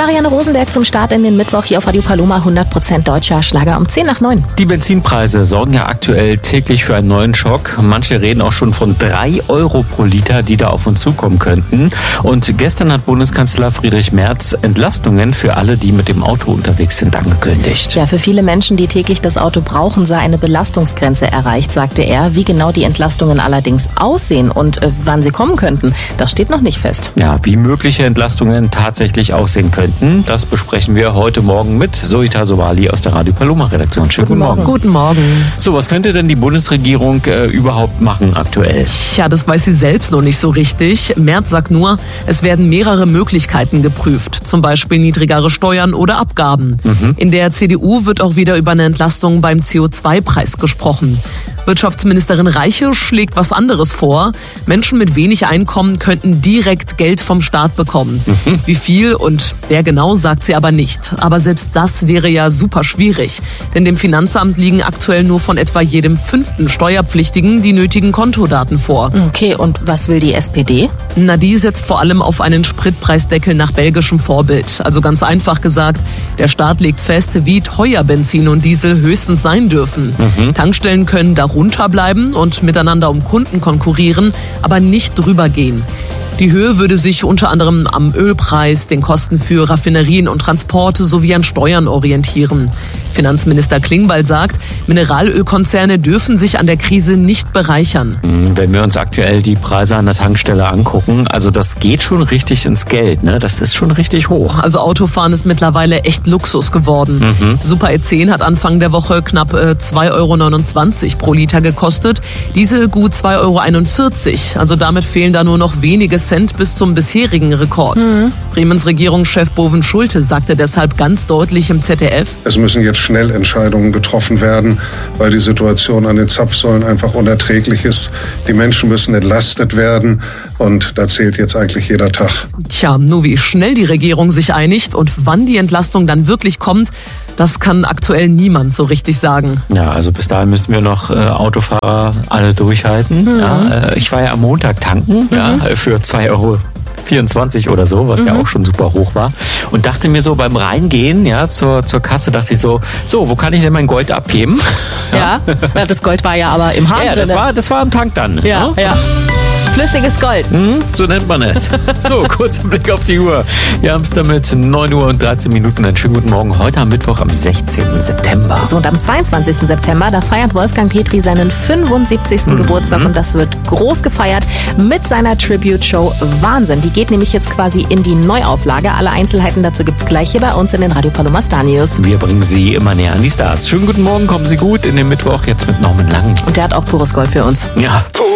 Marianne Rosenberg zum Start in den Mittwoch hier auf Radio Paloma. 100% deutscher Schlager um 10:09. Die Benzinpreise sorgen ja aktuell täglich für einen neuen Schock. Manche reden auch schon von 3 Euro pro Liter, die da auf uns zukommen könnten. Und gestern hat Bundeskanzler Friedrich Merz Entlastungen für alle, die mit dem Auto unterwegs sind, angekündigt. Ja, für viele Menschen, die täglich das Auto brauchen, sei eine Belastungsgrenze erreicht, sagte er. Wie genau die Entlastungen allerdings aussehen und wann sie kommen könnten, das steht noch nicht fest. Ja, wie mögliche Entlastungen tatsächlich aussehen könnten, das besprechen wir heute Morgen mit Zoita Sowali aus der Radio Paloma Redaktion. Schönen guten Morgen. Guten Morgen. So, was könnte denn die Bundesregierung überhaupt machen aktuell? Ja, das weiß sie selbst noch nicht so richtig. Merz sagt nur, es werden mehrere Möglichkeiten geprüft, zum Beispiel niedrigere Steuern oder Abgaben. In der CDU wird auch wieder über eine Entlastung beim CO2-Preis gesprochen. Wirtschaftsministerin Reiche schlägt was anderes vor. Menschen mit wenig Einkommen könnten direkt Geld vom Staat bekommen. Wie viel und wer genau, sagt sie aber nicht. Aber selbst das wäre ja super schwierig. Denn dem Finanzamt liegen aktuell nur von etwa jedem 5. Steuerpflichtigen die nötigen Kontodaten vor. Okay, und was will die SPD? Na, die setzt vor allem auf einen Spritpreisdeckel nach belgischem Vorbild. Also ganz einfach gesagt, der Staat legt fest, wie teuer Benzin und Diesel höchstens sein dürfen. Tankstellen können darunter bleiben und miteinander um Kunden konkurrieren, aber nicht drüber gehen. Die Höhe würde sich unter anderem am Ölpreis, den Kosten für Raffinerien und Transporte sowie an Steuern orientieren. Finanzminister Klingbeil sagt, Mineralölkonzerne dürfen sich an der Krise nicht bereichern. Wenn wir uns aktuell die Preise an der Tankstelle angucken, also das geht schon richtig ins Geld, ne? Das ist schon richtig hoch. Also Autofahren ist mittlerweile echt Luxus geworden. Super E10 hat Anfang der Woche knapp 2,29 Euro pro Liter gekostet, Diesel gut 2,41 Euro. Also damit fehlen da nur noch wenige Cent bis zum bisherigen Rekord. Bremens Regierungschef Boven Schulte sagte deshalb ganz deutlich im ZDF: Es müssen jetzt schnell Entscheidungen getroffen werden, weil die Situation an den Zapfsäulen einfach unerträglich ist. Die Menschen müssen entlastet werden und da zählt jetzt eigentlich jeder Tag. Tja, nur wie schnell die Regierung sich einigt und wann die Entlastung dann wirklich kommt, das kann aktuell niemand so richtig sagen. Ja, also bis dahin müssen wir noch Autofahrer alle durchhalten. Ja, ich war ja am Montag tanken für 2,24 Euro oder so, was ja auch schon super hoch war. Und dachte mir so beim Reingehen zur Kasse, dachte ich so, wo kann ich denn mein Gold abgeben? Ja, das Gold war ja aber im Hahn drin. Das war am Tank dann. Ja. Flüssiges Gold. So nennt man es. So, kurzer Blick auf die Uhr. Wir haben es damit 9 Uhr und 13 Minuten. Einen schönen guten Morgen. Heute am Mittwoch, am 16. September. So, und am 22. September, da feiert Wolfgang Petri seinen 75. Geburtstag und das wird groß gefeiert mit seiner Tribute-Show Wahnsinn. Die geht nämlich jetzt quasi in die Neuauflage. Alle Einzelheiten dazu gibt's gleich hier bei uns in den Radio Paloma Star News. Wir bringen Sie immer näher an die Stars. Schönen guten Morgen, kommen Sie gut in den Mittwoch, jetzt mit Norman Lang. Und der hat auch pures Gold für uns. Ja.